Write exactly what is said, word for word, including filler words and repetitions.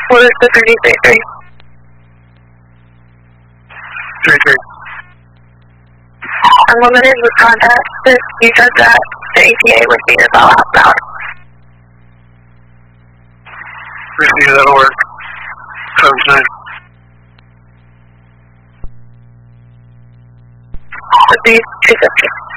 What is the thirty three three? Three three. Unlimited with contact. This, you said that the A T A would be about half an hour. Receive, that'll work. Times nine. Would be two fifty.